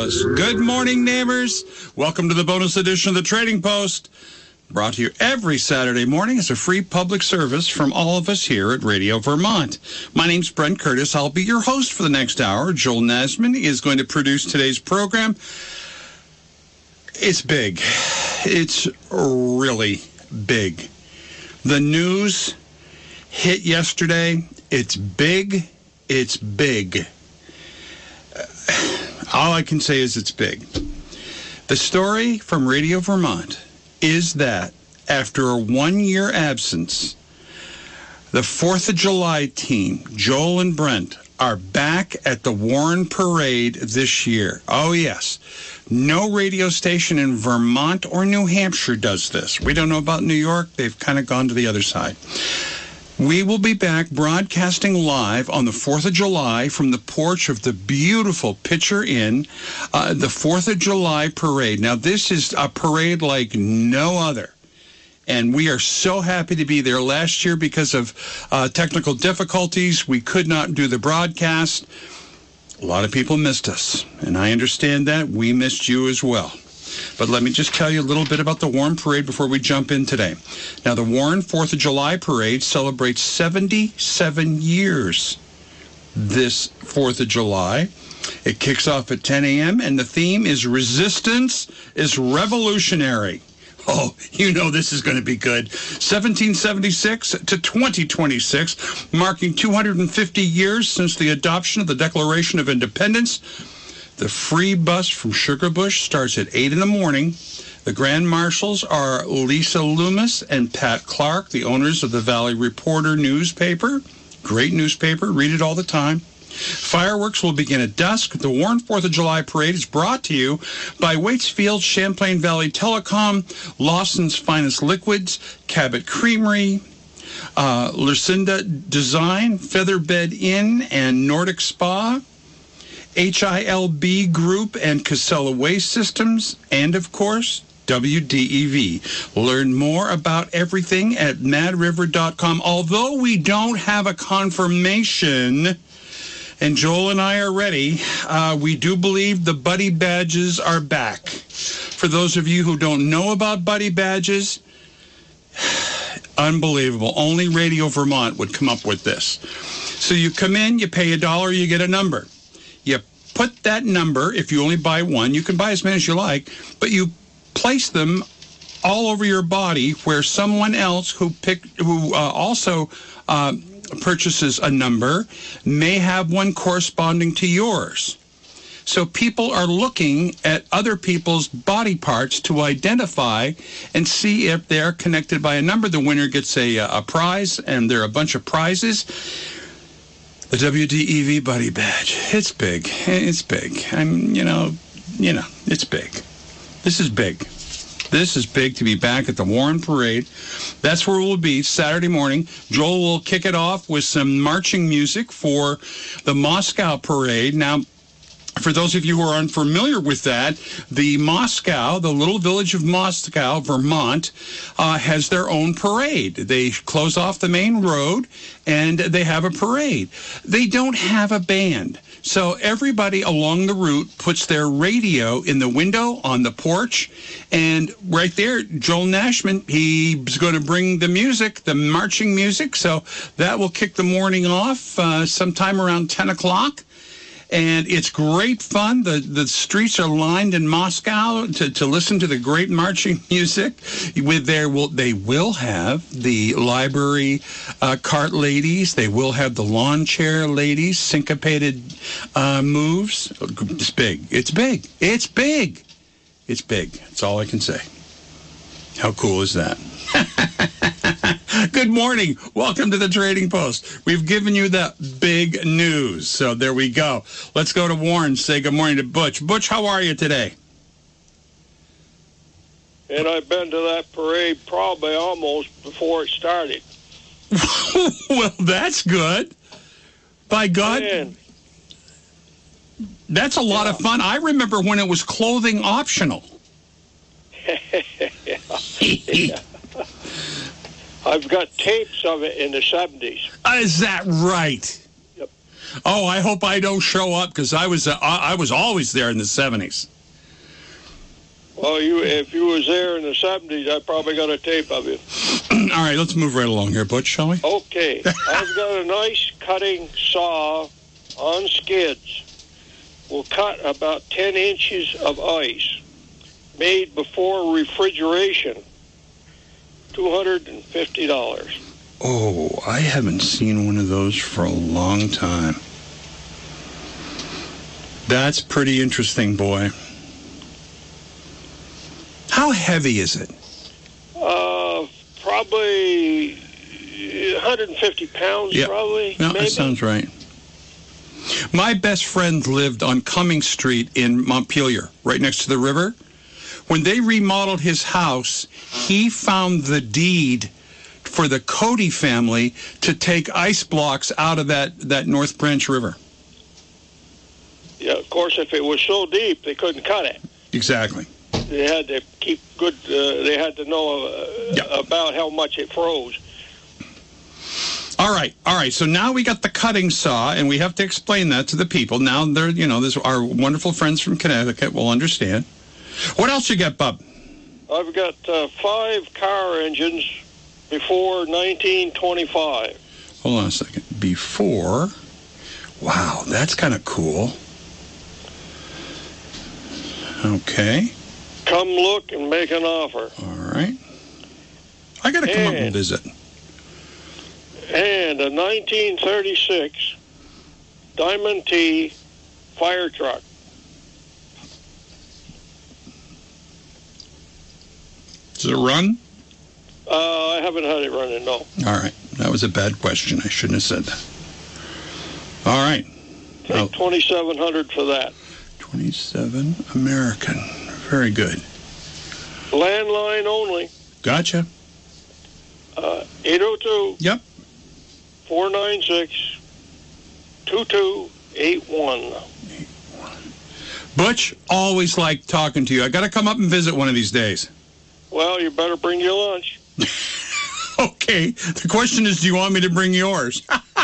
Post. Good morning, neighbors. Welcome to the bonus edition of the Trading Post. Brought to you every Saturday morning as a free public service from all of us here at Radio Vermont. My name's Brent Curtis. I'll be your host for the next hour. Joel Nasman is going to produce today's program. It's big. It's really big. The news hit yesterday. It's big. It's big. All I can say is it's big. The story from Radio Vermont is that after a 1-year absence, the 4th of July team, Joel and Brent, are back at the Warren Parade this year. Oh, yes. No radio station in Vermont or New Hampshire does this. We don't know about New York. They've kind of gone to the other side. We will be back broadcasting live on the 4th of July from the porch of the beautiful Pitcher Inn, the 4th of July parade. Now, this is a parade like no other, and we are so happy to be there. Last year, because of technical difficulties, we could not do the broadcast. A lot of people missed us, and I understand that. We missed you as well. But let me just tell you a little bit about the Warren Parade before we jump in today. Now, the Warren 4th of July Parade celebrates 77 years this 4th of July. It kicks off at 10 a.m., and the theme is Resistance is Revolutionary. Oh, you know this is going to be good. 1776 to 2026, marking 250 years since the adoption of the Declaration of Independence. The free bus from Sugarbush starts at 8 in the morning. The Grand Marshals are Lisa Loomis and Pat Clark, the owners of the Valley Reporter newspaper. Great newspaper. Read it all the time. Fireworks will begin at dusk. The Warren 4th of July Parade is brought to you by Waitsfield, Champlain Valley Telecom, Lawson's Finest Liquids, Cabot Creamery, Lucinda Design, Featherbed Inn, and Nordic Spa, HILB Group and Casella Waste Systems, and, of course, WDEV. Learn more about everything at madriver.com. Although we don't have a confirmation, and Joel and I are ready, we do believe the Buddy Badges are back. For those of you who don't know about Buddy Badges, unbelievable. Only Radio Vermont would come up with this. So you come in, you pay $1, you get a number. You put that number, if you only buy one, you can buy as many as you like, but you place them all over your body where someone else who also purchases a number may have one corresponding to yours. So people are looking at other people's body parts to identify and see if they're connected by a number. The winner gets a prize, and there are a bunch of prizes. The WDEV Buddy Badge. It's big. It's big. It's big. This is big. This is big to be back at the Warren Parade. That's where we'll be Saturday morning. Joel will kick it off with some marching music for the Moscow Parade. Now, for those of you who are unfamiliar with that, the little village of Moscow, Vermont, has their own parade. They close off the main road, and they have a parade. They don't have a band. So everybody along the route puts their radio in the window on the porch, and right there, Joel Nashman, he's going to bring the music, the marching music. So that will kick the morning off sometime around 10 o'clock. And it's great fun. The streets are lined in Moscow to listen to the great marching music. They will have the library cart ladies. They will have the lawn chair ladies, syncopated moves. It's big. It's big. It's big. It's big. That's all I can say. How cool is that? Good morning. Welcome to the Trading Post. We've given you the big news. So there we go. Let's go to Warren. Say good morning to Butch. Butch, how are you today? And I've been to that parade probably almost before it started. Well, that's good. By God. Man. That's a lot of fun. I remember when it was clothing optional. Yeah. I've got tapes of it in the 70s. Is that right? Yep. Oh, I hope I don't show up because I was always there in the 70s. Well, if you was there in the 70s, I probably got a tape of you. All right, let's move right along here, Butch, shall we? Okay. I've got a nice cutting saw on skids. Will cut about 10 inches of ice. Made before refrigeration. $250. Oh, I haven't seen one of those for a long time. That's pretty interesting, boy. How heavy is it? Probably 150 pounds, probably. Yeah, maybe. That sounds right. My best friend lived on Cumming Street in Montpelier, right next to the river. When they remodeled his house, he found the deed for the Cody family to take ice blocks out of that North Branch River. Yeah, of course, if it was so deep, they couldn't cut it. Exactly. They had to keep good. They had to know about how much it froze. All right. So now we got the cutting saw, and we have to explain that to the people. Now there's our wonderful friends from Connecticut will understand. What else you got, Bub? I've got 5 car engines before 1925. Hold on a second. Before. Wow, that's kind of cool. Okay. Come look and make an offer. All right. I got to come up and visit. And a 1936 Diamond T fire truck. Does it run? I haven't had it running, no. All right. That was a bad question. I shouldn't have said that. All right. Take $2,700 for that. 27 American. Very good. Landline only. Gotcha. 802. Yep. 496-2281. Butch, always like talking to you. I got to come up and visit one of these days. Well, you better bring your lunch. Okay. The question is, do you want me to bring yours?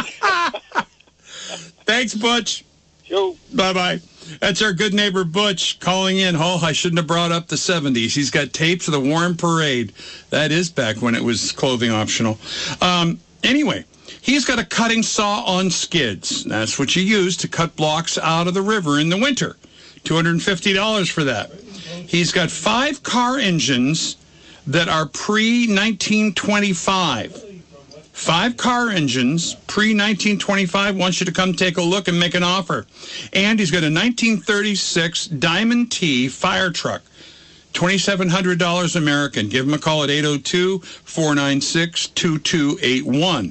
Thanks, Butch. Yo. Bye-bye. That's our good neighbor Butch calling in. Oh, I shouldn't have brought up the 70s. He's got tapes of the Warren Parade. That is back when it was clothing optional. Anyway, he's got a cutting saw on skids. That's what you use to cut blocks out of the river in the winter. $250 for that. He's got 5 car engines that are pre-1925. 5 car engines, pre-1925, wants you to come take a look and make an offer. And he's got a 1936 Diamond T fire truck, $2,700 American. Give him a call at 802-496-2281.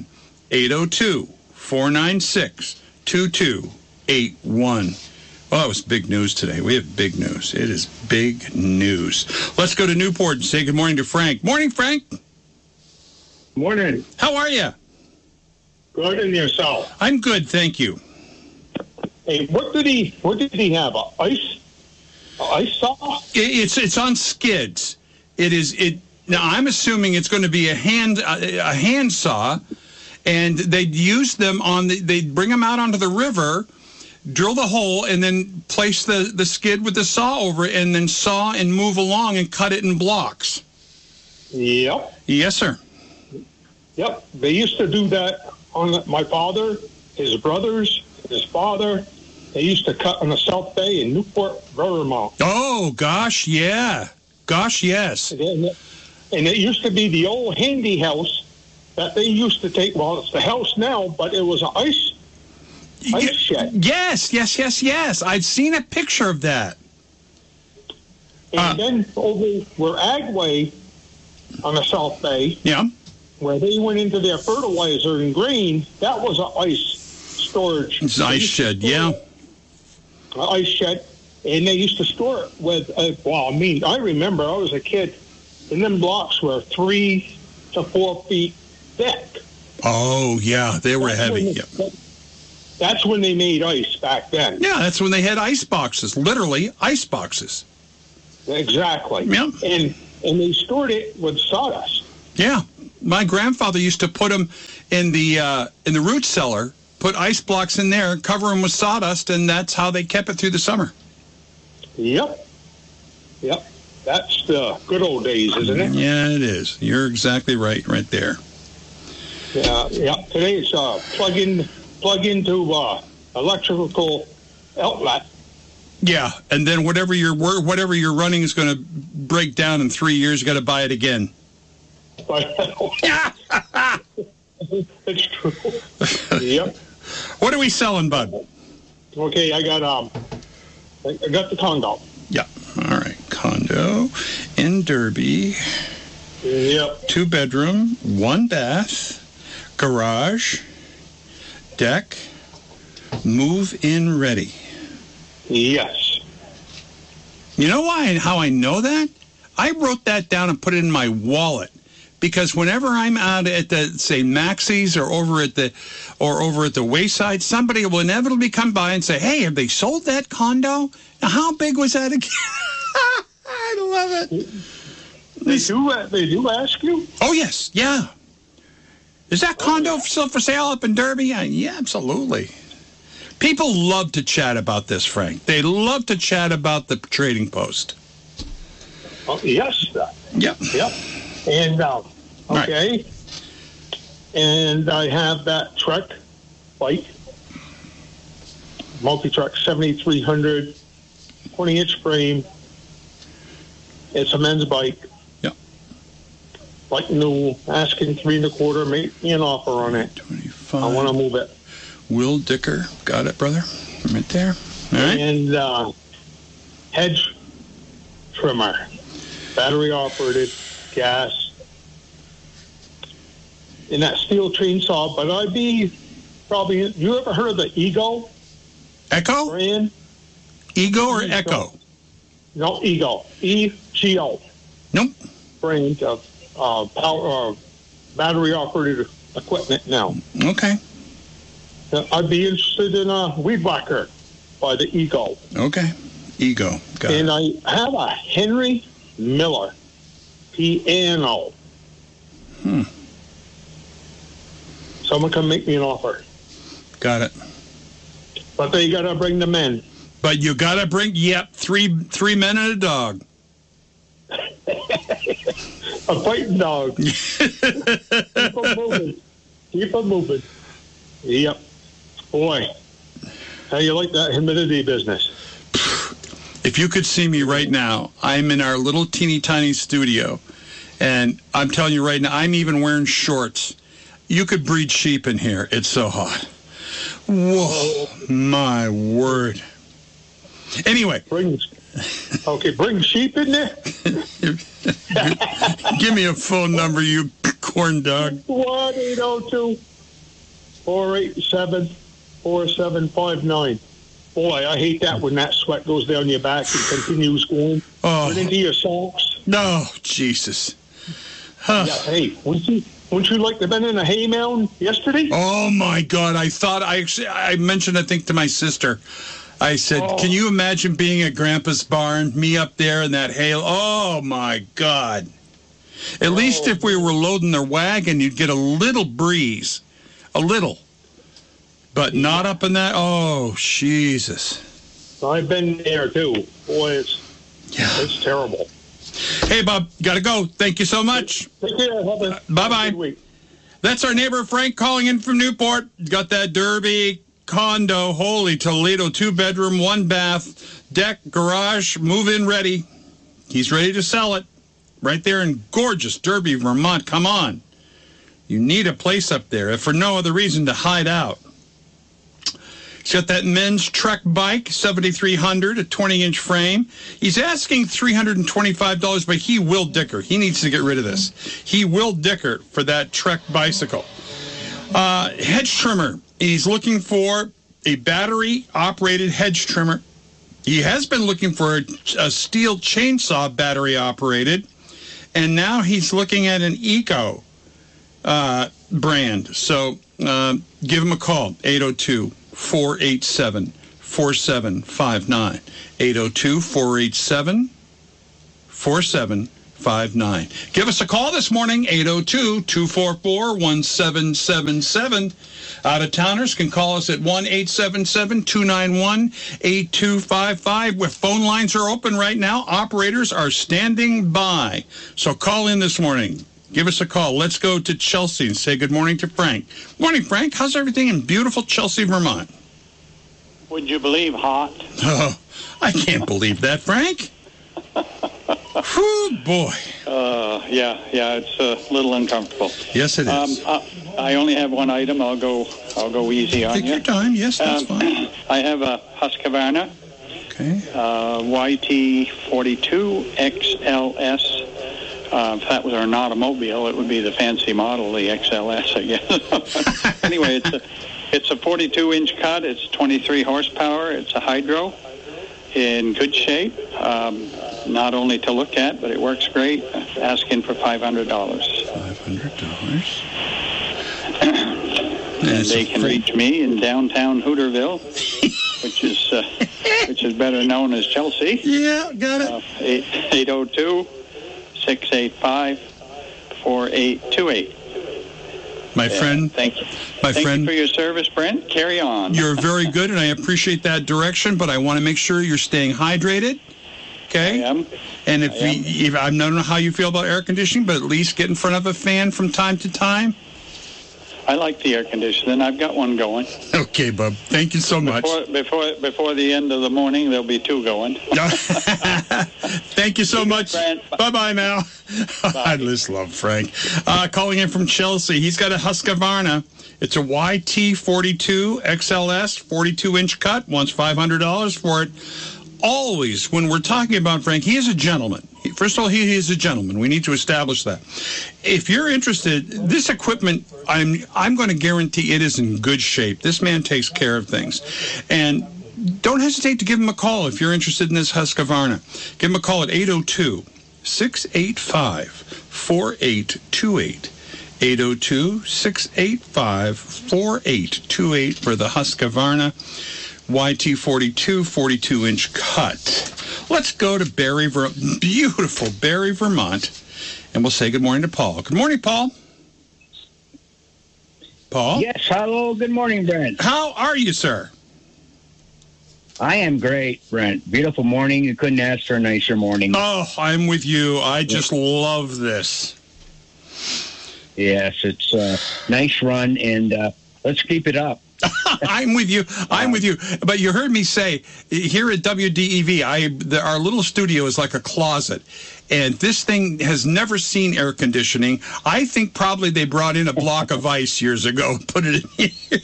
802-496-2281. Well, that was big news today. We have big news. It is big news. Let's go to Newport and say good morning to Frank. Morning, Frank. Morning. How are you? Good, and yourself? I'm good, thank you. Hey, what did he have? A ice saw? It's on skids. Now I'm assuming it's going to be a hand saw, and they'd use them they'd bring them out onto the river, drill the hole, and then place the skid with the saw over it, and then saw and move along and cut it in blocks. Yep. Yes, sir. Yep. They used to do that on my father, his brothers, his father. They used to cut on the South Bay in Newport, Vermont. Oh, gosh, yeah. Gosh, yes. And it used to be the old handy house that they used to take. Well, it's the house now, but it was an ice shed. Yes. I've seen a picture of that. And then over where Agway on the South Bay, yeah, where they went into their fertilizer and grain, that was an ice storage. It's an ice shed, yeah. An ice shed. And they used to store it with, I remember I was a kid, and them blocks were 3 to 4 feet thick. Oh, yeah, they were heavy. That's when they made ice back then. Yeah, that's when they had ice boxes, literally ice boxes. Exactly. Yeah. And they stored it with sawdust. Yeah. My grandfather used to put them in the root cellar put ice blocks in there, cover them with sawdust, and that's how they kept it through the summer. Yep. That's the good old days, isn't it? Yeah, it is. You're exactly right there. Yeah. Today it's plug into electrical outlet. Yeah, and then whatever you're running is going to break down in 3 years. You got to buy it again. It's true. Yep. What are we selling, bud? Okay, I got the condo. Yeah. All right, condo in Derby. Yep. 2-bedroom, 1 bath, garage, deck, move-in ready. Yes. You know how I know that? I wrote that down and put it in my wallet because whenever I'm out at the, say, Maxie's or over at the Wayside, somebody will inevitably come by and say, "Hey, have they sold that condo? Now, how big was that again?" I love it. They do ask you? Oh, yes. Yeah. Is that condo still for sale up in Derby? Yeah, absolutely. People love to chat about this, Frank. They love to chat about the Trading Post. Oh, yes. Yep. And, okay. Right. And I have that Trek bike, multi-truck 7300, 20-inch frame. It's a men's bike. Yep. Like new, asking 3 1/4, make me an offer on it. 25. I want to move it. Will Dicker. Got it, brother. Right there. All right. And hedge trimmer, battery operated, gas. And that steel chainsaw, but I'd be probably, you ever heard of the Ego Echo? brand? Ego or Echo? No, Ego. EGO. Nope. Brand of power, battery operated equipment now. Okay. I'd be interested in a weed whacker by the Ego. Okay. Ego. Got And it. I have a Henry Miller piano. Someone can make me an offer. Got it. But they got to bring them in. But you got to bring, three men and a dog. A fighting dog. Keep them moving. Yep. Boy, how you like that humidity business? If you could see me right now, I'm in our little teeny tiny studio, and I'm telling you right now, I'm even wearing shorts. You could breed sheep in here. It's so hot. Whoa, my word. Anyway. Bring sheep in there? Give me a phone number, you corn dog. 1-802-487-4759. Boy, I hate that when that sweat goes down your back and continues going right into your socks. No, Jesus. Huh. Yeah, hey, wouldn't you like to have been in a hay mound yesterday? Oh, my God. I mentioned, I think, to my sister. I said, Can you imagine being at Grandpa's barn, me up there in that hay? Oh, my God. At least if we were loading their wagon, you'd get a little breeze. A little. But not up in that. Oh, Jesus. I've been there, too. Boy, it's terrible. Hey, Bob, got to go. Thank you so much. Take care. Bye-bye. That's our neighbor, Frank, calling in from Newport. Got that Derby condo, holy Toledo, 2-bedroom, 1 bath, deck, garage, move-in ready. He's ready to sell it. Right there in gorgeous Derby, Vermont. Come on. You need a place up there, if for no other reason, to hide out. He's got that men's Trek bike, 7300, a 20-inch frame. He's asking $325, but he will dicker. He needs to get rid of this. He will dicker for that Trek bicycle. Hedge trimmer. He's looking for a battery-operated hedge trimmer. He has been looking for a steel chainsaw battery-operated, and now he's looking at an Eco brand. So give him a call, 802-487-4759. 802-487-4759. 59. Give us a call this morning, 802-244-1777. Out-of-towners can call us at 1-877-291-8255. Where phone lines are open right now. Operators are standing by. So call in this morning. Give us a call. Let's go to Chelsea and say good morning to Frank. Morning, Frank. How's everything in beautiful Chelsea, Vermont? Would you believe hot? Oh, I can't believe that, Frank. Whew, boy. Yeah, it's a little uncomfortable. Yes, it is. I only have one item. I'll go easy on you. Take your time. Yes, that's fine. I have a Husqvarna. Okay. YT42 XLS. If that was an automobile, it would be the fancy model, the XLS, I guess. Anyway, it's a 42-inch cut. It's 23 horsepower. It's a hydro. In good shape, not only to look at, but it works great. Asking for $500. $500. And they can reach me in downtown Hooterville, which is better known as Chelsea. Yeah, got it. 802-685-4828. My friend. Thank you. Thank you for your service, Brent. Carry on. You're very good, and I appreciate that direction, but I want to make sure you're staying hydrated. Okay? I am. And if I don't know how you feel about air conditioning, but at least get in front of a fan from time to time. I like the air conditioning. I've got one going. Okay, bub. Thank you so much. Before the end of the morning, there'll be two going. Thank you so much. Bye-bye now. Bye. I just love Frank. Calling in from Chelsea. He's got a Husqvarna. It's a YT42 XLS, 42-inch cut. Wants $500 for it. Always, when we're talking about Frank, he is a gentleman. First of all, he is a gentleman. We need to establish that. If you're interested, this equipment, I'm going to guarantee it is in good shape. This man takes care of things. And don't hesitate to give him a call if you're interested in this Husqvarna. Give him a call at 802-685-4828. 802-685-4828 for the Husqvarna YT42 42-inch cut. Let's go to beautiful Barrie, Vermont, and we'll say good morning to Paul. Good morning, Paul. Paul? Yes, hello. Good morning, Brent. How are you, sir? I am great, Brent. Beautiful morning. You couldn't ask for a nicer morning. Oh, I'm with you. I just love this. Yes, it's a nice run, and let's keep it up. I'm with you. I'm with you. But you heard me say, here at WDEV, our little studio is like a closet. And this thing has never seen air conditioning. I think probably they brought in a block of ice years ago, put it in here.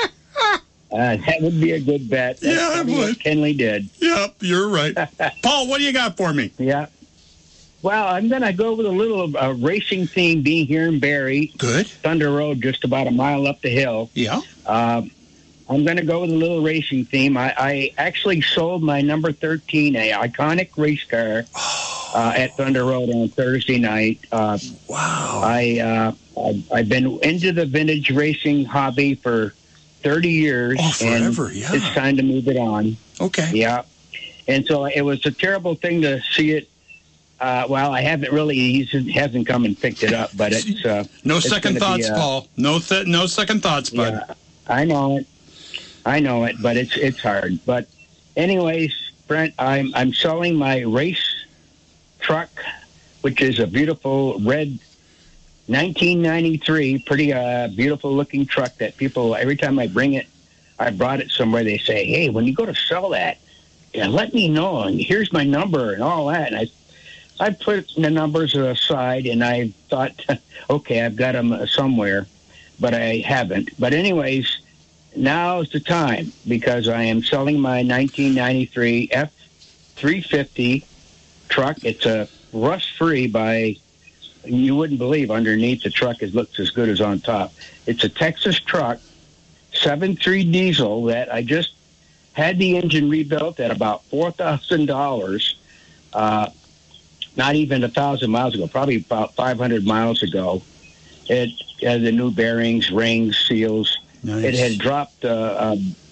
That would be a good bet. That's it would. What Kenley did. Yep, you're right. Paul, what do you got for me? Yeah. Well, I'm going to go with a little racing theme being here in Barrie. Good. Thunder Road, just about a mile up the hill. Yeah. I'm going to go with a little racing theme. I actually sold my number 13, a iconic race car, at Thunder Road on Thursday night. Wow. I've been into the vintage racing hobby for 30 years. Oh, forever, and yeah. It's time to move it on. Okay. Yeah. And so it was a terrible thing to see it. Well, I haven't really. He hasn't come and picked it up, but it's no it's second thoughts, Paul. No second thoughts, bud. Yeah, I know it, but it's hard. But anyways, Brent, I'm selling my race truck, which is a beautiful red 1993, pretty beautiful looking truck that people every time I brought it somewhere, they say, "Hey, when you go to sell that, let me know, and here's my number and all that." And I put the numbers aside, and I thought, okay, I've got them somewhere, but I haven't. But anyways, now's the time because I am selling my 1993 F350 truck. It's a rust-free you wouldn't believe underneath the truck it looks as good as on top. It's a Texas truck, 7.3 diesel that I just had the engine rebuilt at about $4,000. Not even 1,000 miles ago, probably about 500 miles ago. It had the new bearings, rings, seals. Nice. It had dropped.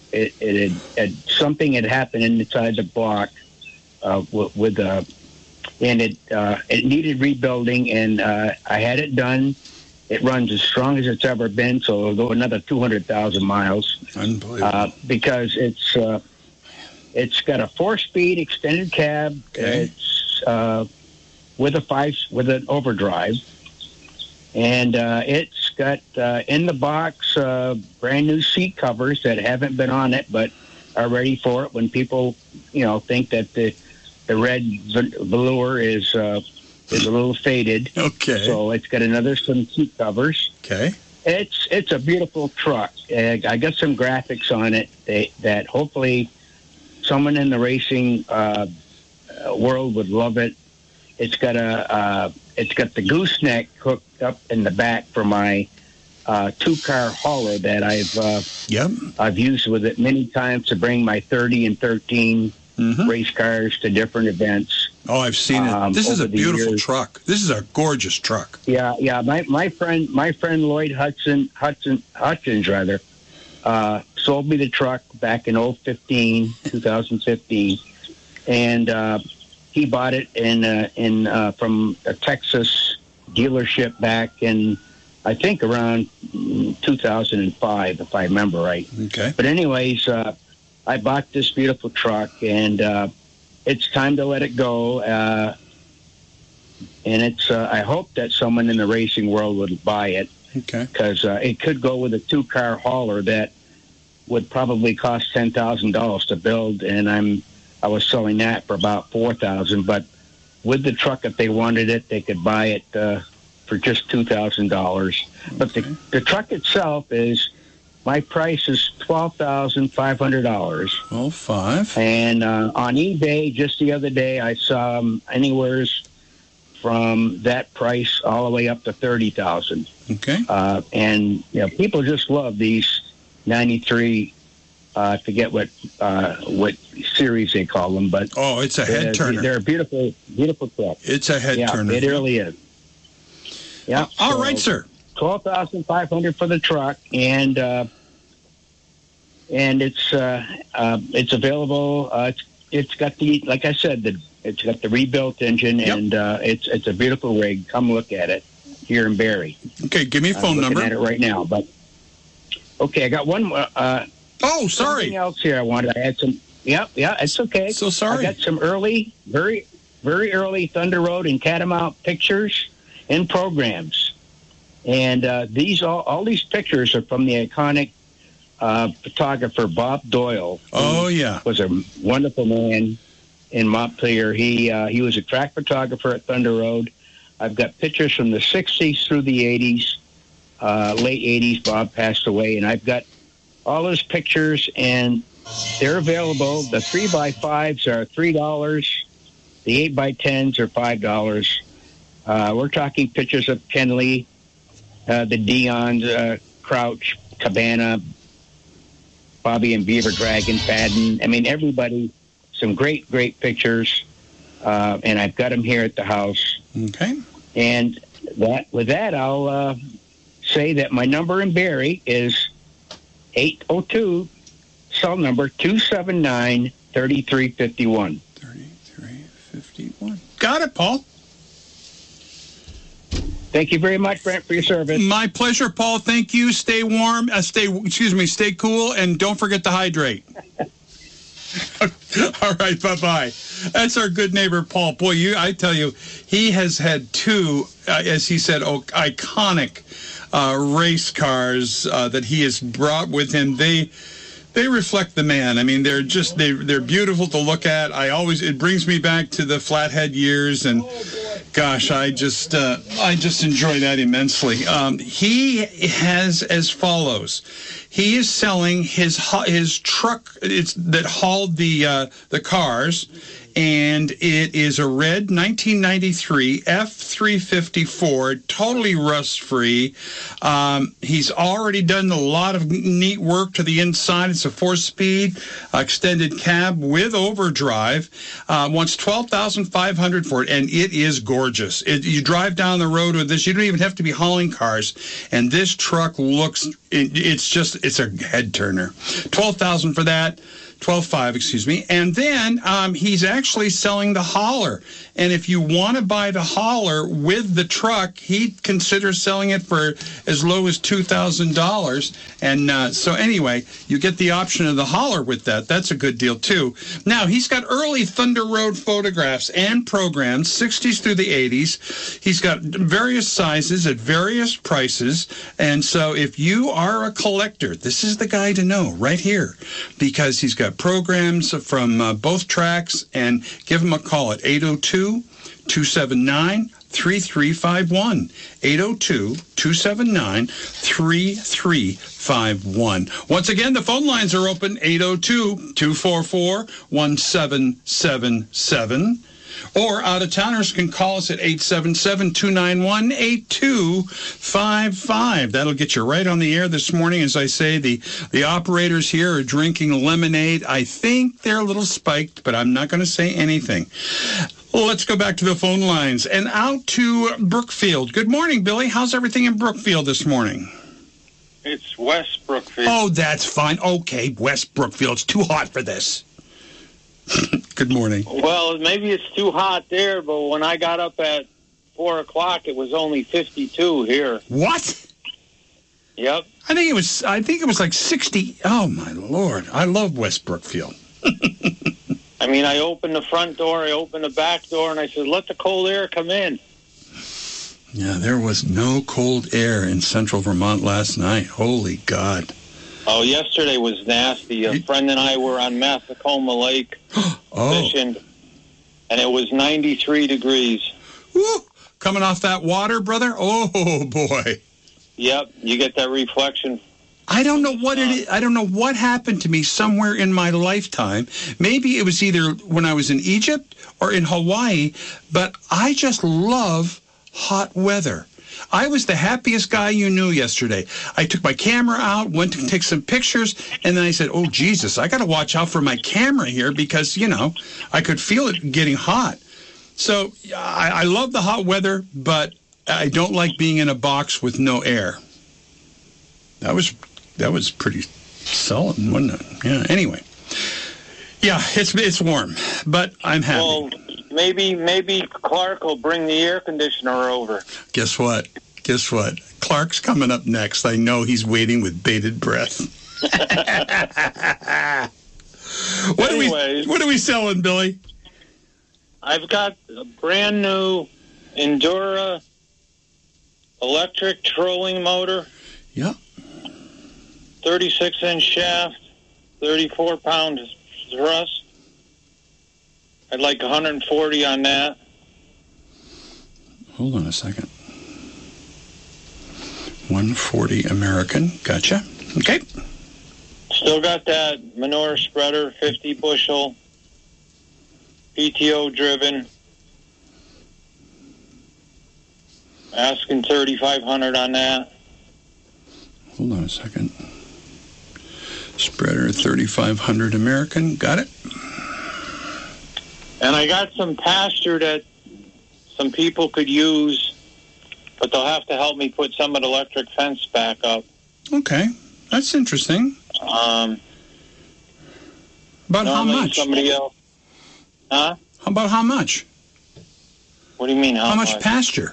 It had something had happened inside the block with and it needed rebuilding, and I had it done. It runs as strong as it's ever been, so it'll go another 200,000 miles. Unbelievable. Because it's got a 4-speed extended cab. Okay. It's with an overdrive, and it's got in the box brand new seat covers that haven't been on it but are ready for it when people think that the red velour is a little faded. Okay. So it's got some seat covers. Okay. It's a beautiful truck. I got some graphics on it that hopefully someone in the racing world would love it. It's got the gooseneck hooked up in the back for my 2-car hauler that I've used with it many times to bring my 30 and 13 race cars to different events. Oh, I've seen it. This is a beautiful truck. This is a gorgeous truck. Yeah. My friend Lloyd Hutchins sold me the truck back in 2015, and he bought it from a Texas dealership back in, I think, around 2005, if I remember right. Okay. But anyways, I bought this beautiful truck, and it's time to let it go. And it's I hope that someone in the racing world would buy it. Okay. Because it could go with a 2-car hauler that would probably cost $10,000 to build, and I was selling that for about $4,000. But with the truck, if they wanted it, they could buy it for just $2,000. But the truck itself my price is $12,500. $12,500. And on eBay, just the other day, I saw them anywhere from that price all the way up to $30,000. Okay. And people just love these 93. I forget what series they call them, but it's a head turner. They're a beautiful, beautiful truck. It's a head turner. It really is. Yeah. All right, sir. $12,500 for the truck, and it's available. It's got like I said, it's got the rebuilt engine, and it's a beautiful rig. Come look at it here in Barrie. Okay, give me a phone number. I'm looking at it right now, but okay, I got one. Sorry. Something else here. I had some. Yeah, it's okay. So sorry. I got some early, very, very early Thunder Road and Catamount pictures and programs. And all these pictures are from the iconic photographer Bob Doyle. Was a wonderful man in Montpelier. He was a track photographer at Thunder Road. I've got pictures from the 60s through the 80s, late 80s. Bob passed away, and I've got all those pictures, and they're available. The 3x5s are $3. The 8x10s are $5. We're talking pictures of Ken Lee, the Dion's, Crouch, Cabana, Bobby and Beaver Dragon, Fadden. I mean, everybody, some great, great pictures. And I've got them here at the house. Okay. And with that, I'll say that my number in Barrie is 802, cell number 279-3351. 3351. Got it, Paul. Thank you very much, Brent, for your service. My pleasure, Paul. Thank you. Stay warm. Stay cool, and don't forget to hydrate. All right, bye-bye. That's our good neighbor, Paul. Boy, I tell you, he has had two, as he said, iconic race cars that he has brought with him. They reflect the man. I mean, they're beautiful to look at. It brings me back to the Flathead years, and gosh, I just enjoy that immensely. He has as follows. He is selling his truck that hauled the cars, and it is a red 1993 F350 Ford, totally rust-free. He's already done a lot of neat work to the inside. It's a 4-speed extended cab with overdrive. Wants $12,500 for it, and it is gorgeous. You drive down the road with this, you don't even have to be hauling cars, and this truck looks, it's a head turner. $12,000 for that. 12.5, excuse me. And then he's actually selling the hauler. And if you want to buy the hauler with the truck, he'd consider selling it for as low as $2,000. And so anyway, you get the option of the hauler with that. That's a good deal, too. Now, he's got early Thunder Road photographs and programs, 60s through the 80s. He's got various sizes at various prices. And so if you are a collector, this is the guy to know right here, because he's got programs from both tracks. And give him a call at 802-279-3351. 802-279-3351. Once again, the phone lines are open, 802-244-1777. Or out-of-towners can call us at 877-291-8255. That'll get you right on the air this morning. As I say, the operators here are drinking lemonade. I think they're a little spiked, but I'm not going to say anything. Well, let's go back to the phone lines and out to Brookfield. Good morning, Billy. How's everything in Brookfield this morning? It's West Brookfield. Oh, that's fine. Okay, West Brookfield. It's too hot for this. Good morning. Well, maybe it's too hot there, but when I got up at 4 o'clock, it was only 52 here. What? Yep. I think it was like 60. Oh, my Lord. I love West Brookfield. I mean, I opened the front door, I opened the back door, and I said, let the cold air come in. Yeah, there was no cold air in central Vermont last night. Holy God. Oh, yesterday was nasty. A friend and I were on Mathacoma Lake fishing, and it was 93 degrees. Woo! Coming off that water, brother? Oh, boy. Yep, you get that reflection. I don't know what it is. I don't know what happened to me somewhere in my lifetime. Maybe it was either when I was in Egypt or in Hawaii, but I just love hot weather. I was the happiest guy you knew yesterday. I took my camera out, went to take some pictures, and then I said, oh, Jesus, I got to watch out for my camera here because, I could feel it getting hot. So I love the hot weather, but I don't like being in a box with no air. That was pretty solid, wasn't it? Yeah, anyway. Yeah, it's warm, but I'm happy. Well, maybe Clark will bring the air conditioner over. Guess what? Clark's coming up next. I know he's waiting with bated breath. What are we selling, Billy? I've got a brand new Endura electric trolling motor. Yeah. 36-inch shaft, 34-pound thrust. I'd like 140 on that. Hold on a second. 140 American. Gotcha. Okay. Still got that manure spreader, 50 bushel, PTO driven. Asking 3,500 on that. Hold on a second. Spreader 3,500 American. Got it. And I got some pasture that some people could use, but they'll have to help me put some of the electric fence back up. Okay. That's interesting. About how much? Somebody else. Huh? How about how much? What do you mean how much? How much pasture?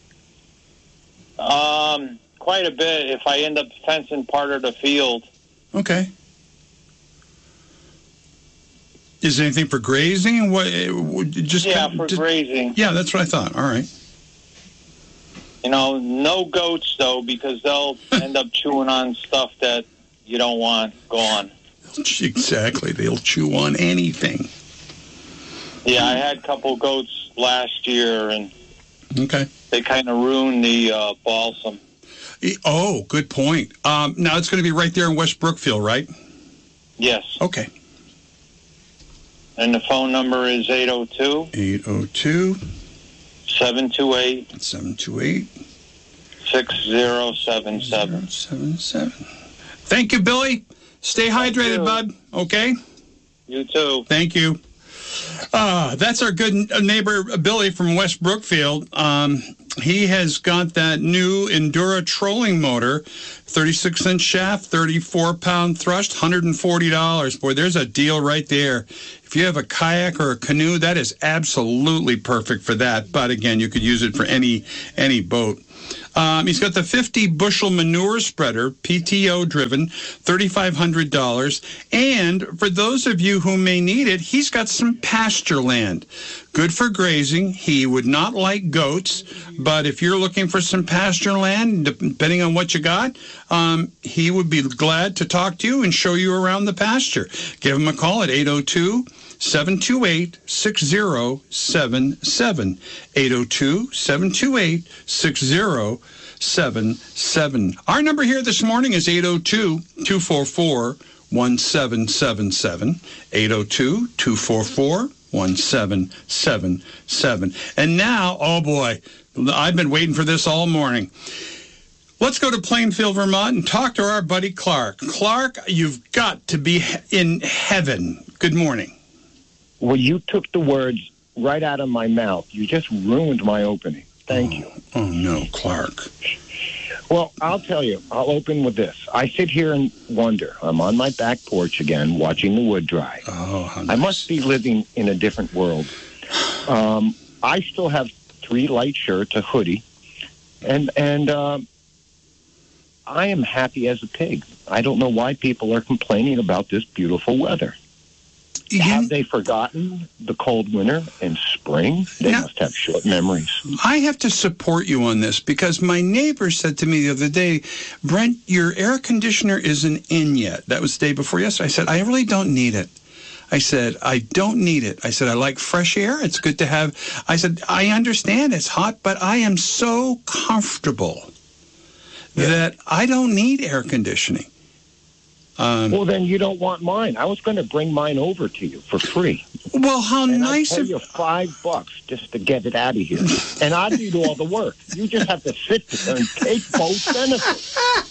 Quite a bit if I end up fencing part of the field. Okay. Is there anything for grazing? What? Grazing. Yeah, that's what I thought. All right. No goats though, because they'll end up chewing on stuff that you don't want gone. Exactly. They'll chew on anything. Yeah, I had a couple goats last year, and they kind of ruined the balsam. Oh, good point. Now it's going to be right there in West Brookfield, right? Yes. Okay. And the phone number is 802-728 6077. Thank you, Billy. Stay hydrated, bud. Okay? You too. Thank you. That's our good neighbor, Billy, from West Brookfield. He has got that new Endura trolling motor, 36-inch shaft, 34-pound thrust, $140. Boy, there's a deal right there. If you have a kayak or a canoe, that is absolutely perfect for that. But again, you could use it for any boat. He's got the 50-bushel manure spreader, PTO driven, $3,500. And for those of you who may need it, he's got some pasture land. Good for grazing. He would not like goats, but if you're looking for some pasture land, depending on what you got, he would be glad to talk to you and show you around the pasture. Give him a call at 802-728-6077. 802-728-6077. Our number here this morning is 802-244-1777. 802-244-1777. And now, oh boy, I've been waiting for this all morning. Let's go to Plainfield, Vermont, and talk to our buddy Clark. Clark, you've got to be in heaven. Good morning. Well, you took the words right out of my mouth. You just ruined my opening. Thank you. Oh, no, Clark. Well, I'll tell you. I'll open with this. I sit here and wonder. I'm on my back porch again, watching the wood dry. Oh, how nice. I must be living in a different world. I still have 3 light shirts, a hoodie, and I am happy as a pig. I don't know why people are complaining about this beautiful weather. Have they forgotten the cold winter and spring? They must have short memories. I have to support you on this because my neighbor said to me the other day, Brent, your air conditioner isn't in yet. That was the day before yesterday. I said, I really don't need it. I said, I don't need it. I said, I like fresh air. It's good to have. I said, I understand it's hot, but I am so comfortable that I don't need air conditioning. Well, then you don't want mine. I was going to bring mine over to you for free. Well, how and nice I'd pay you $5 just to get it out of here. And I'd do all the work. You just have to sit there and take both benefits.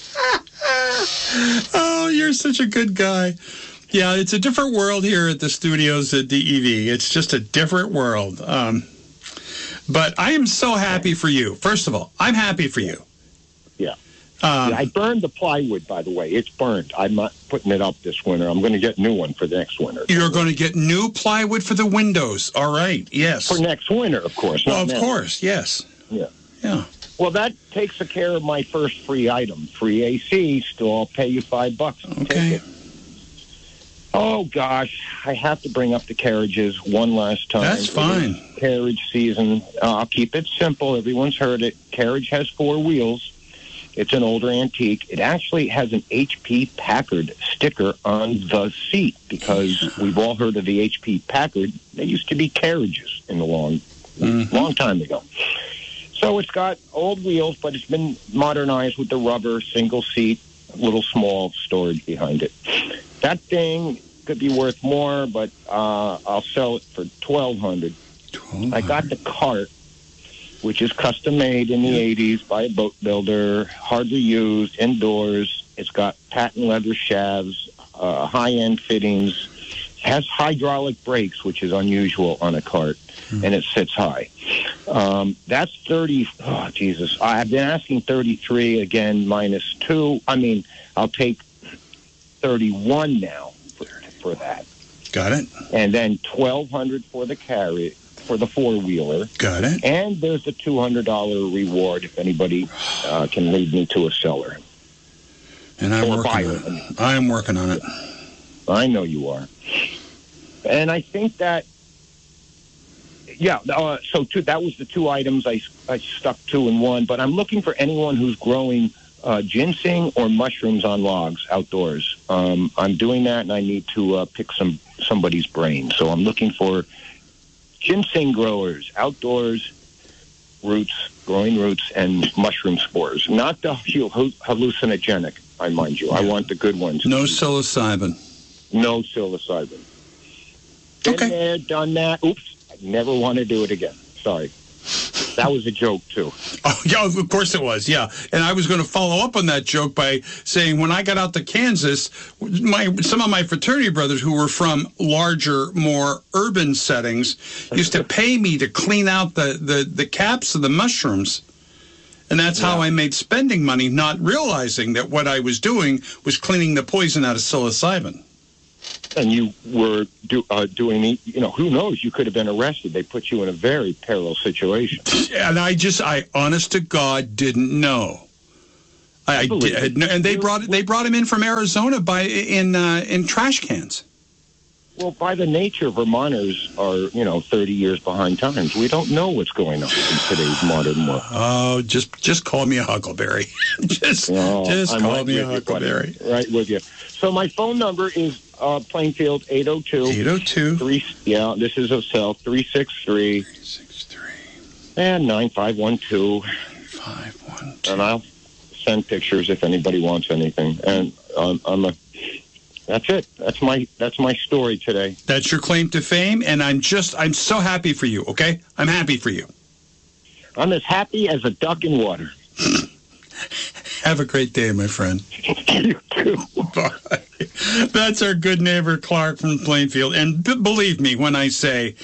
Oh, you're such a good guy. Yeah, it's a different world here at the studios at DEV. It's just a different world. But I am so happy for you. First of all, I'm happy for you. Yeah. I burned the plywood, by the way. It's burned. I'm not putting it up this winter. I'm going to get new one for the next winter. You're going to get new plywood for the windows. All right. Yes. For next winter, of course. Well, of course. Yes. Yeah. Yeah. Well, that takes care of my first free item. Free AC. Still, I'll pay you $5. Okay. Take it. Oh, gosh. I have to bring up the carriages one last time. That's fine. Carriage season. I'll keep it simple. Everyone's heard it. Carriage has 4 wheels. It's an older antique. It actually has an H.P. Packard sticker on the seat because we've all heard of the H.P. Packard. They used to be carriages in the long time ago. So it's got old wheels, but it's been modernized with the rubber, single seat, little small storage behind it. That thing could be worth more, but I'll sell it for $1,200. I got the cart, which is custom made in the 80s by a boat builder, hardly used, indoors. It's got patent leather shafts, high-end fittings, has hydraulic brakes, which is unusual on a cart, and it sits high. That's 30. Oh, Jesus. I've been asking 33 again, minus 2. I mean, I'll take 31 now for that. Got it. And then $1,200 for the carry. For the 4-wheeler. Got it. And there's a $200 reward if anybody can lead me to a seller. And I'm working on it. I am working on it. I know you are. And I think that, that was the 2 items. I stuck 2 in 1. But I'm looking for anyone who's growing ginseng or mushrooms on logs outdoors. I'm doing that, and I need to pick somebody's brain. So I'm looking for ginseng growers, outdoors, growing roots, and mushroom spores. Not the hallucinogenic, I mind you. I want the good ones. No psilocybin. No psilocybin. Been there, done that. Oops, I never want to do it again. Sorry. That was a joke, too. Oh, yeah, of course it was, yeah. And I was going to follow up on that joke by saying when I got out to Kansas, some of my fraternity brothers who were from larger, more urban settings used to pay me to clean out the caps of the mushrooms. And that's how I made spending money, not realizing that what I was doing was cleaning the poison out of psilocybin. And you were doing, who knows? You could have been arrested. They put you in a very perilous situation. And I honest to God, didn't know. I did, and they brought him in from Arizona in trash cans. Well, by the nature, Vermonters are, 30 years behind times. We don't know what's going on in today's modern world. Oh, just call me a huckleberry. just call me a huckleberry. Buddy. Right with you. So my phone number is Plainfield 802. 802. This is a cell 363. 363. And 9512. 9512. And I'll send pictures if anybody wants anything. And that's it. That's my story today. That's your claim to fame, and I'm so happy for you, okay? I'm happy for you. I'm as happy as a duck in water. Have a great day, my friend. You too. Bye. That's our good neighbor, Clark from Plainfield. And believe me when I say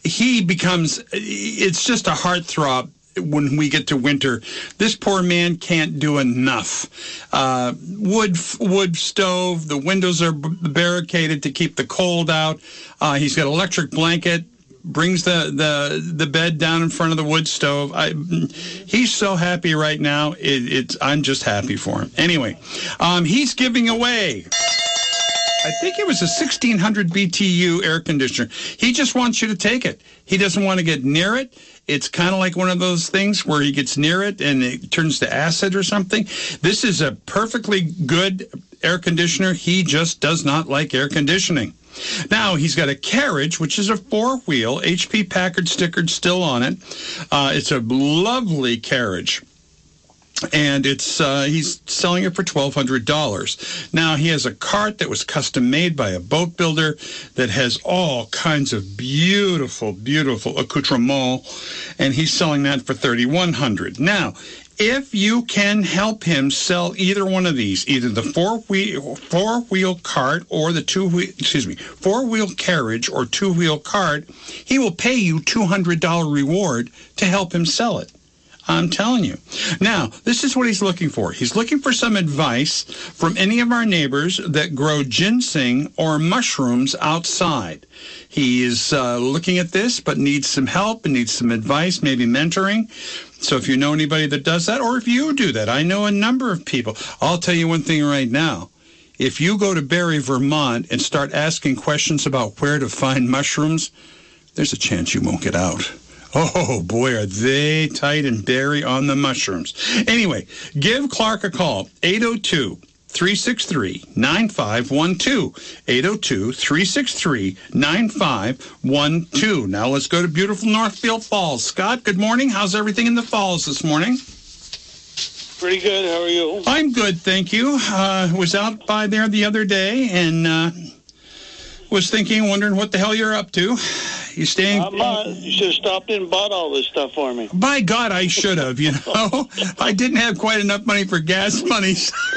it's just a heartthrob when we get to winter. This poor man can't do enough. Wood stove, the windows are barricaded to keep the cold out. He's got electric blanket, brings the bed down in front of the wood stove. He's so happy right now. I'm just happy for him. Anyway, he's giving away, I think it was a 1600 BTU air conditioner. He just wants you to take it. He doesn't want to get near it. It's kind of like one of those things where he gets near it and it turns to acid or something. This is a perfectly good air conditioner. He just does not like air conditioning. Now, he's got a Carriage, which is a 4-wheel, HP Packard stickered still on it. It's a lovely Carriage. And he's selling it for $1,200. Now, he has a cart that was custom made by a boat builder that has all kinds of beautiful, beautiful accoutrements, and he's selling that for $3,100. Now, if you can help him sell either one of these, either the four-wheel cart or the 4-wheel Carriage or 2-wheel cart, he will pay you $200 reward to help him sell it. I'm telling you. Now, this is what he's looking for. He's looking for some advice from any of our neighbors that grow ginseng or mushrooms outside. He is looking at this, but needs some help and needs some advice, maybe mentoring. So if you know anybody that does that, or if you do that, I know a number of people. I'll tell you one thing right now. If you go to Barrie, Vermont, and start asking questions about where to find mushrooms, there's a chance you won't get out. Oh, boy, are they tight and Barrie on the mushrooms. Anyway, give Clark a call, 802-363-9512, 802-363-9512. Now let's go to beautiful Northfield Falls. Scott, good morning. How's everything in the Falls this morning? Pretty good. How are you? I'm good, thank you. Was out by there the other day and was wondering what the hell you're up to. You staying? You should have stopped in and bought all this stuff for me. By God, I should have, I didn't have quite enough money for gas money.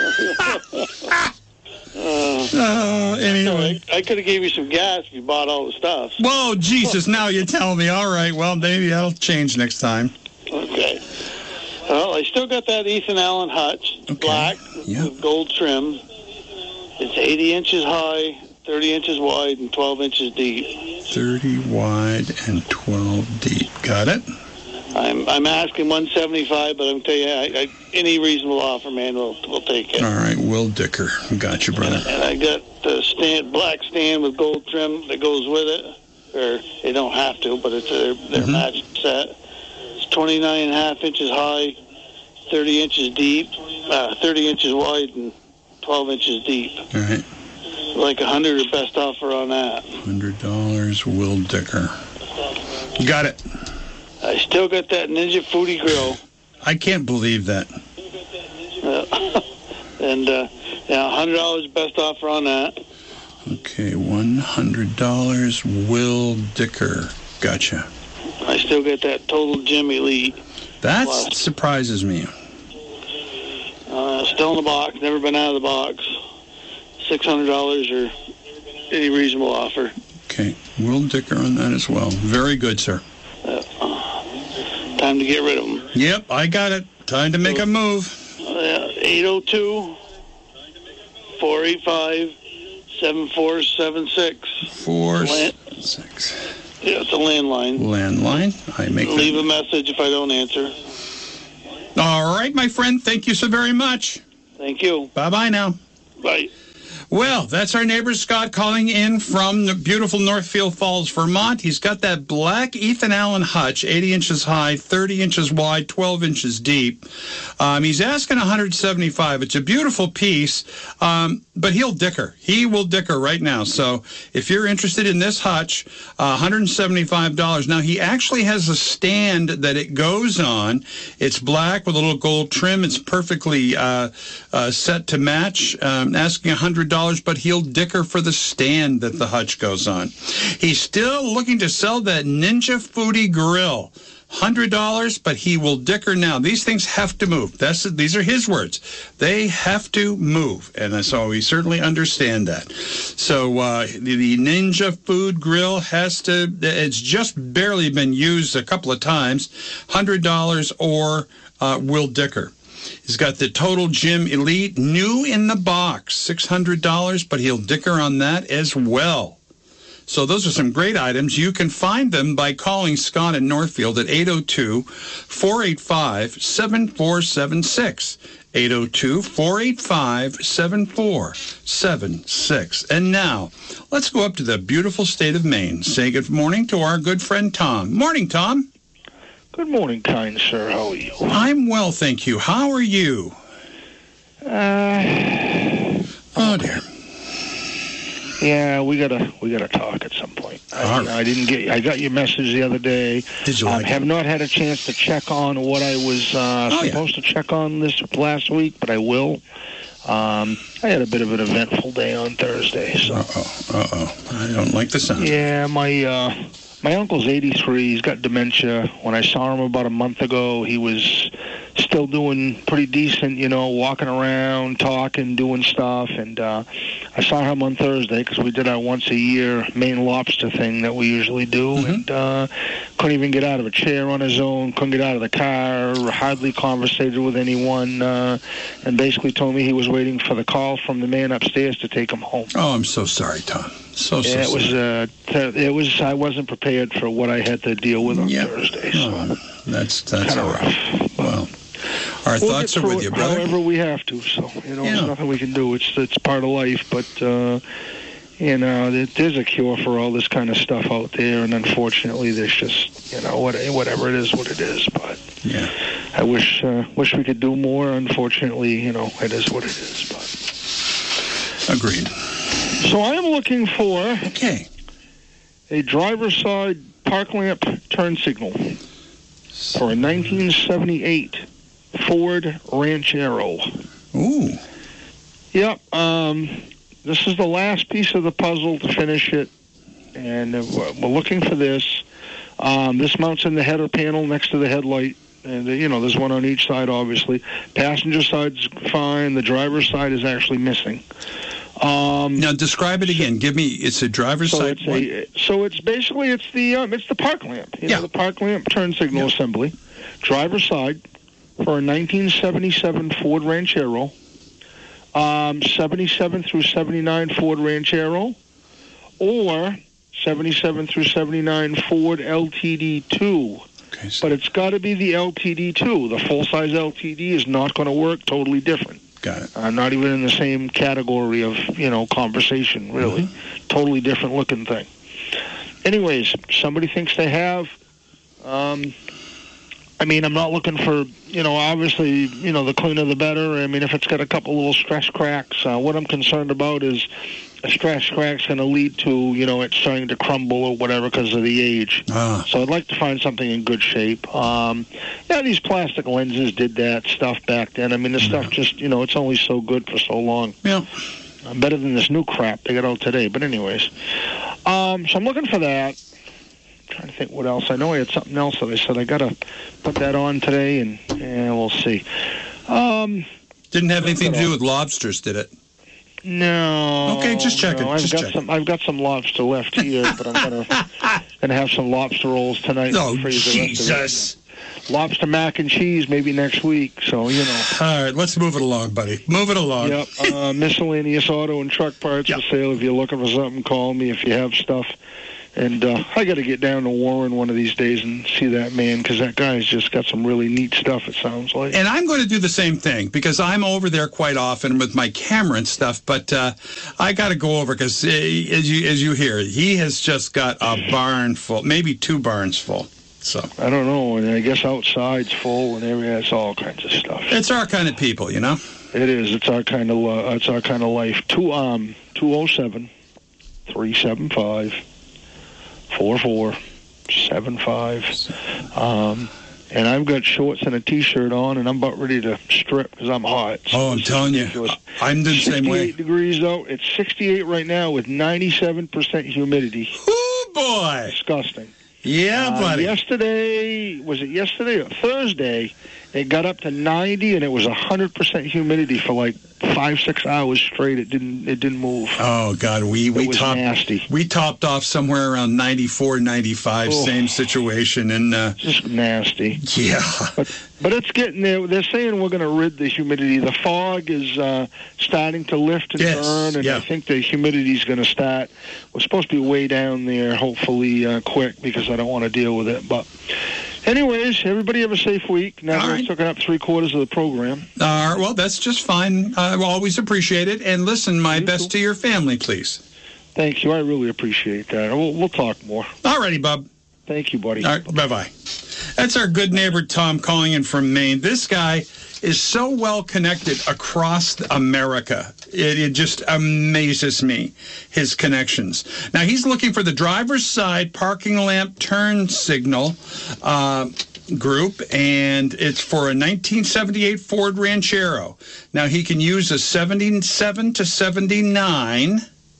Anyway. I could have gave you some gas if you bought all the stuff. Whoa, Jesus, now you tell me. All right, well, maybe that'll change next time. Okay. Well, I still got that Ethan Allen hutch, black, with gold trim. It's 80 inches high, 30 inches wide, and 12 inches deep. 30 wide and 12 deep. Got it? I'm asking $175, but I'm telling you, any reasonable offer, man, we'll take it. All right, Will Dicker. Got you, brother. And I got the black stand with gold trim that goes with it. Or they don't have to, but it's their matched set. It's 29.5 inches high, 30 inches deep, 30 inches wide, and 12 inches deep. All right. Like $100 or best offer on that. $100, Will Dicker. Got it. I still got that Ninja Foodie Grill. I can't believe that. And $100 best offer on that. Okay, $100, Will Dicker. Gotcha. I still get that Total Gym Elite. That surprises me. Still in the box, never been out of the box. $600 or any reasonable offer. Okay, Will Dicker on that as well. Very good, sir. Time to get rid of them. Yep, I got it. Time to make a move. 802-485-7476. 476. Yeah, it's a landline. Landline. Leave a message if I don't answer. All right, my friend. Thank you so very much. Thank you. Bye-bye now. Bye. Well, that's our neighbor Scott calling in from the beautiful Northfield Falls, Vermont. He's got that black Ethan Allen hutch, 80 inches high, 30 inches wide, 12 inches deep. He's asking $175. It's a beautiful piece, but he'll dicker. He will dicker right now. So if you're interested in this hutch, $175. Now, he actually has a stand that it goes on. It's black with a little gold trim. It's perfectly set to match. Asking $100. But he'll dicker for the stand that the hutch goes on. He's still looking to sell that Ninja Foodie grill. $100, but he will dicker now. These things have to move. These are his words. They have to move, and so we certainly understand that. So the Ninja Food Grill has to. It's just barely been used a couple of times. $100 or will dicker. He's got the Total Gym Elite, new in the box, $600, but he'll dicker on that as well. So those are some great items. You can find them by calling Scott in Northfield at 802-485-7476. 802-485-7476. And now, let's go up to the beautiful state of Maine. Say good morning to our good friend Tom. Morning, Tom. Good morning, kind sir. How are you? I'm well, thank you. How are you? Oh dear. Yeah, we gotta talk at some point. I got your message the other day. Did you like it? Have not had a chance to check on what I was supposed to check on this last week, but I will. I had a bit of an eventful day on Thursday. So. I don't like the sound. Yeah, my uncle's 83. He's got dementia. When I saw him about a month ago, he was still doing pretty decent, walking around, talking, doing stuff. And I saw him on Thursday because we did our once-a-year Maine lobster thing that we usually do. Mm-hmm. And couldn't even get out of a chair on his own, couldn't get out of the car, hardly conversated with anyone, and basically told me he was waiting for the call from the man upstairs to take him home. Oh, I'm so sorry, Tom. So sorry. It was. I wasn't prepared for what I had to deal with on Thursday. So that's kind of rough. Well, our thoughts are with you, brother. However we have to. So there's nothing we can do. It's part of life. But there's a cure for all this kind of stuff out there, and unfortunately, there's just whatever it is, what it is. But I wish we could do more. Unfortunately, it is what it is. But agreed. So I am looking for a driver's side park lamp turn signal for a 1978 Ford Ranchero. Ooh. Yep. This is the last piece of the puzzle to finish it, and we're looking for this. This mounts in the header panel next to the headlight. And, there's one on each side, obviously. Passenger side's fine. The driver's side is actually missing. Now describe it again. Give me. It's a driver's side. It's basically the park lamp. The park lamp turn signal assembly. Driver's side for a 1977 Ford Ranchero, 77 through 79 Ford Ranchero, or 77 through 79 Ford LTD2. Okay, but it's got to be the LTD2. The full-size LTD is not going to work. Totally different. Got it. Not even in the same category of, conversation, really. Mm-hmm. Totally different looking thing. Anyways, somebody thinks they have. I'm not looking for, obviously, the cleaner the better. If it's got a couple little stress cracks, what I'm concerned about is a stress crack's going to lead to, it starting to crumble or whatever because of the age. So I'd like to find something in good shape. These plastic lenses did that stuff back then. This stuff just, it's only so good for so long. Yeah. Better than this new crap they got out today. But anyways, so I'm looking for that. I'm trying to think what else. I know I had something else that I said I got to put that on today, and we'll see. Didn't have anything to do with lobsters, did it? No. Okay, just checking. I've got some lobster left here, but I'm gonna have some lobster rolls tonight. Oh, Jesus! lobster mac and cheese maybe next week. So, you know. All right, let's move it along, buddy. Move it along. Yep. Miscellaneous auto and truck parts for sale. If you're looking for something, call me if you have stuff. And I got to get down to Warren one of these days and see that man, because that guy's just got some really neat stuff, it sounds like. And I'm going to do the same thing, because I'm over there quite often with my camera and stuff, but I got to go over, because as you hear, he has just got a barn full, maybe 2 barns full. So I don't know, and I guess outside's full, and it's all kinds of stuff. It's our kind of people, you know? It is. It's our kind of life. 207 375 4475. And I've got shorts and a T-shirt on, and I'm about ready to strip because I'm hot. So I'm telling you, I'm the same way. 68 degrees out. It's 68 right now with 97% humidity. Oh, boy. Disgusting. Yeah, buddy. Yesterday or Thursday, it got up to 90, and it was 100% humidity for like 5-6 hours straight. It didn't move. Oh God, we topped nasty. We topped off somewhere around 94, 95. Same situation, and just nasty. Yeah, but it's getting there. They're saying we're going to rid the humidity. The fog is starting to lift and turn, and I think the humidity is going to start. We're supposed to be way down there, hopefully quick, because I don't want to deal with it. But anyways, everybody have a safe week. Now we're taking up 3/4 of the program. All right, well, that's just fine. I always appreciate it. And listen, my best to your family, please. Thank you. I really appreciate that. We'll talk more. All righty, Bob. Thank you, buddy. All right, bye-bye. That's our good neighbor, Tom, calling in from Maine. This guy is so well connected across America. It just amazes me, his connections. Now, he's looking for the driver's side parking lamp turn signal group, and it's for a 1978 Ford Ranchero. Now, he can use a 77 to 79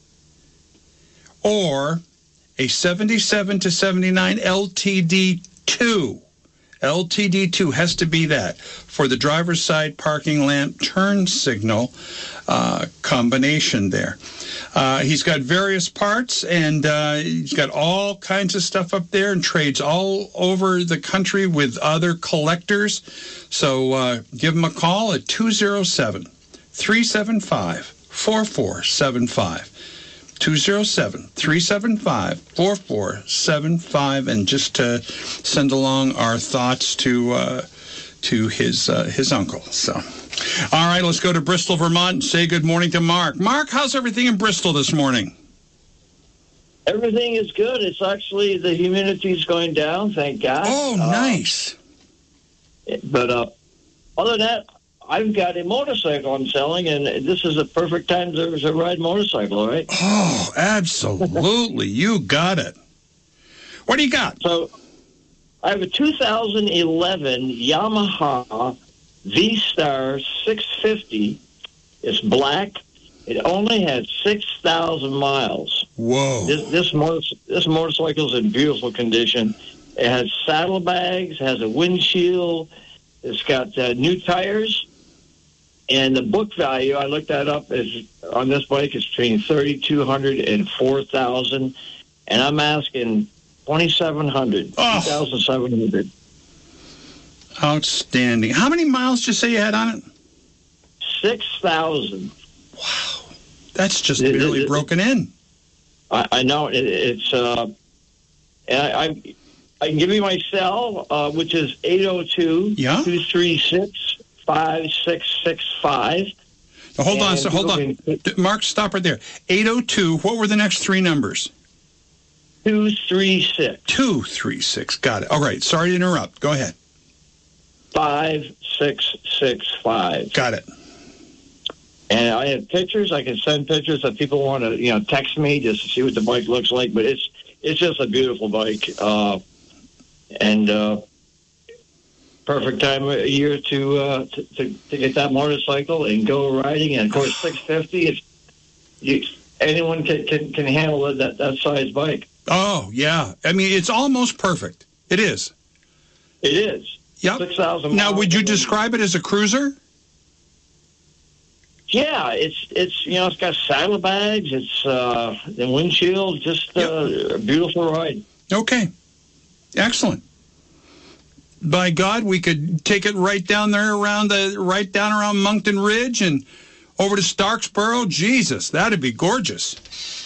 or a 77 to 79 LTD2. LTD2 has to be that for the driver's side parking lamp turn signal combination there. He's got various parts, and he's got all kinds of stuff up there, and trades all over the country with other collectors. So give him a call at 207-375-4475. 207-375-4475, and just to send along our thoughts to his uncle. So, all right, let's go to Bristol, Vermont, and say good morning to Mark. Mark, how's everything in Bristol this morning? Everything is good. It's actually, the humidity's going down, thank God. Oh, nice. But other than that, I've got a motorcycle I'm selling, and this is a perfect time to ride motorcycle, right? Oh, absolutely. You got it. What do you got? So I have a 2011 Yamaha V-Star 650. It's black. It only has 6,000 miles. Whoa. This motorcycle is in beautiful condition. It has saddlebags, has a windshield. It's got new tires. And the book value, I looked that up, is on this bike is between $3,200 and $4,000, and I'm asking $2,700, $2,700. Outstanding. How many miles did you say you had on it? 6,000. Wow, that's just barely broken in. I know it's. And I can give you my cell, which is 802-236. 5665. Now, hold on. Mark, stop right there. 802. What were the next 3 numbers? 236. 236. Got it. All right. Sorry to interrupt. Go ahead. 5665. Got it. And I have pictures. I can send pictures if people want to, text me just to see what the bike looks like. But it's just a beautiful bike, and. Perfect time of year to get that motorcycle and go riding. And of course, 650. Anyone can handle that size bike. Oh yeah, I mean it's almost perfect. It is. It is. Yep. 6,000. Now, would you describe it as a cruiser? Yeah, it's got saddlebags. It's the windshield. Just a beautiful ride. Okay, excellent. by God, we could take it right down there around Moncton Ridge and over to Starksboro. Jesus, that'd be gorgeous.